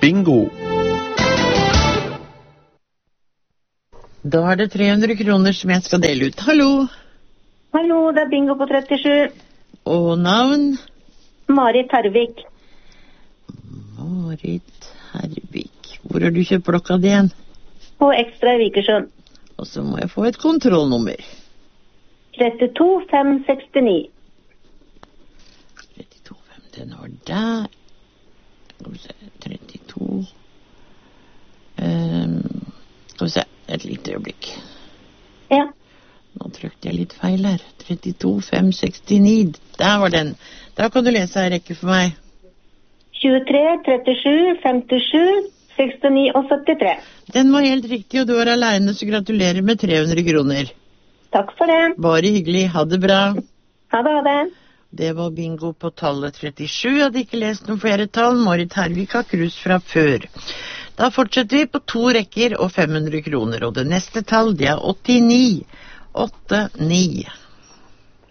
bingo. Da er det 300 kroner som jeg skal dele ut. Hallo? Hallo, det er bingo på 37. Og navn? Marit Hervik. Marit Hervik. Hvor har du kjøpt blokka di igjen? På Ekstra i Vikersund. Og så må jeg få et kontrollnummer. 32 569. 32 5, den var der. Skal vi se, 32. Skal vi se, et lite øyeblikk. Ja. Nå trykte jeg litt feil her. 32 569. Der var den. Da kan du lese en rekke for meg. 23, 37, 57, 69 og 73. Den var helt riktig, og du er alene, så gratulerer med 300 kroner. Takk for det. Bare hyggelig. Ha det bra. Ha det, ha det. Det var bingo på tallet 37. Jeg hadde ikke lest noen flere tall. Marit Hervik har krus fra før. Da fortsetter vi på 2 rekker og 500 kroner, og det neste tall det er 89. 89.